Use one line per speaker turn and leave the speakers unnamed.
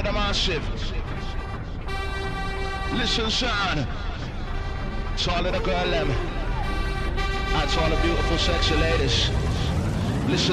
of the massive. Listen, son. To all of the girl them. And to all the beautiful sexy ladies. Listen.